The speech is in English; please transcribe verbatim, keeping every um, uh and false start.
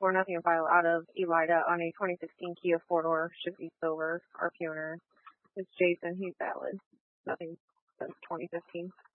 four nothing file out of Elida on a twenty sixteen Kia four-door, should be silver, R P owner. It's Jason, he's valid. Nothing since twenty fifteen.